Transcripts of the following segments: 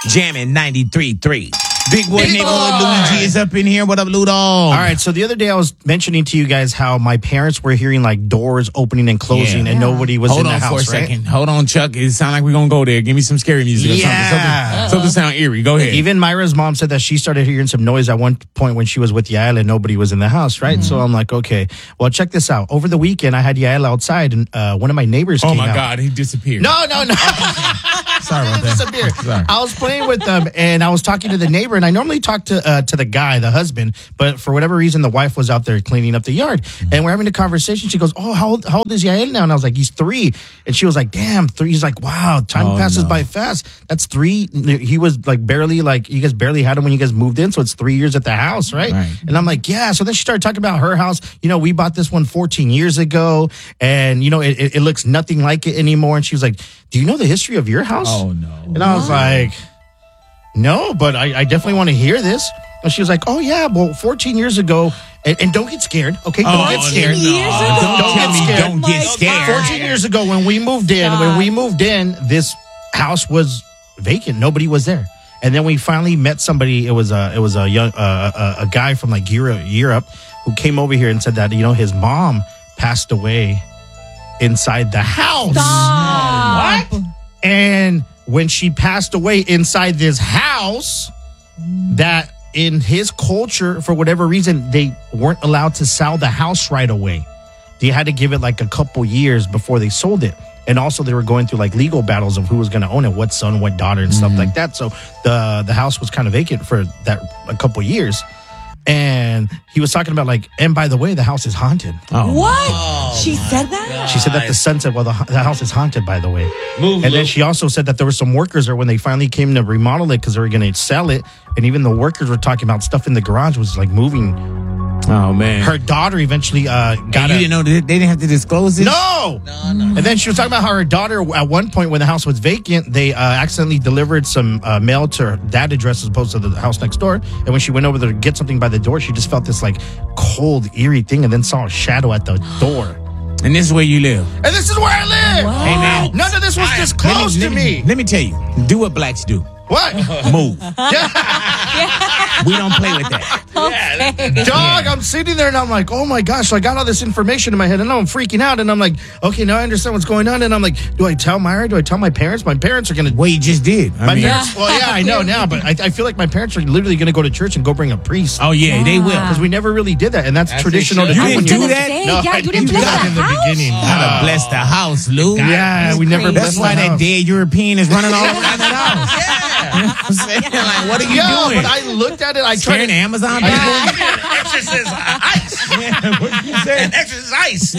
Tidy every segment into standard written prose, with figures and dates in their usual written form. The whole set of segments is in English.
Jamming 93.3. Big boy neighborhood Luigi is up in here. What up, Ludo? All right, so the other day I was mentioning to you guys how my parents were hearing like doors opening and closing and nobody was in the house, Hold on for a right? second. Hold on, Chuck. It sounds like we're going to go there. Give me some scary music or something. Something sound eerie. Go ahead. Even Myra's mom said that she started hearing some noise at one point when she was with Yael and nobody was in the house, right? So I'm like, okay, well, check this out. Over the weekend, I had Yael outside and one of my neighbors came out. Oh, my God. He disappeared. No. Sorry about that. Sorry. I was playing with them and I was talking to the neighbor, and I normally talk to the guy, the husband, but for whatever reason, the wife was out there cleaning up the yard, and we're having a conversation. She goes, "Oh, how old is Yael now?" And I was like, "He's 3." And she was like, "Damn, 3." He's like, "Wow, time passes by fast. That's 3." He was like barely, like you guys barely had him when you guys moved in, so it's 3 years at the house, right? And I'm like, "Yeah." So then she started talking about her house. You know, we bought this one 14 years ago, and you know, it looks nothing like it anymore. And she was like, "Do you know the history of your house?" Oh no. And I was like, "No, but I definitely want to hear this." And she was like, "Oh yeah, well, 14 years ago, and don't get scared, okay? Don't get scared. Don't get scared. 14 years ago, when we moved in, this house was vacant. Nobody was there. And then we finally met somebody. It was a young a guy from like Europe who came over here and said that, you know, his mom passed away inside the house. Stop. What? And when she passed away inside this house, that in his culture, for whatever reason, they weren't allowed to sell the house right away. They had to give it like a couple years before they sold it. And also they were going through like legal battles of who was going to own it, what son, what daughter, and stuff like that. So the house was kind of vacant for a couple years. And he was talking about like, and by the way, the house is haunted. What? She said that? God. She said that the son said, well, the house is haunted, by the way. Then she also said that there were some workers there when they finally came to remodel it because they were going to sell it. And even the workers were talking about stuff in the garage was like moving. Oh, man. Her daughter eventually got you didn't know they didn't have to disclose it? No. And then she was talking about how her daughter, at one point when the house was vacant, they accidentally delivered some mail to that address as opposed to the house next door. And when she went over there to get something by the door, she just felt this like cold, eerie thing and then saw a shadow at the door. And this is where you live? And this is where I live. What? Hey, man. None of this was disclosed to me. Let me tell you. Do what blacks do. What? Move. Yeah. We don't play with that. Okay. Dog, I'm sitting there and I'm like, oh my gosh, I got all this information in my head and I'm freaking out. And I'm like, okay, now I understand what's going on. And I'm like, do I tell Myra? Do I tell my parents? My parents are going to. Well, you just did. Parents, well, yeah, I know now, but I feel like my parents are literally going to go to church and go bring a priest. Oh, yeah, they will. Because we never really did that. And that's traditional to do. You didn't do that? No, yeah, I you didn't do bless that the in the house? beginning. Gotta bless the house, Lou. Yeah, we never That's blessed why the that house. dead European is running all around that house. You know what I'm saying? Like, what are you doing? But I looked at it. I tried Scaring to. Amazon people? Exorcist ice. Yeah, what did you say? An exorcist ice.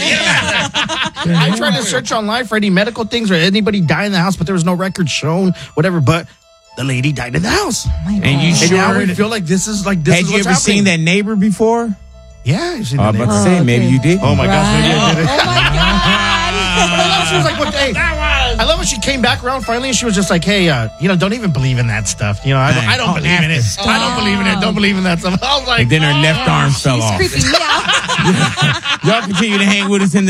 I tried to search online for any medical things or anybody die in the house, but there was no record shown, whatever. But the lady died in the house. And you And sure? now we feel like this is like this. Had is you what's ever happening. seen that neighbor before? Yeah, I've seen I that. was about to neighbor. say, maybe you did. Oh my gosh, maybe I did it. Oh my God. I love she was like, what day? I love when she came back around finally and she was just like, hey, don't even believe in that stuff. I don't believe in it. I don't believe in it. Don't believe in that stuff. I was like, And then her left arm fell off. Creeping me out. Y'all continue to hang with us in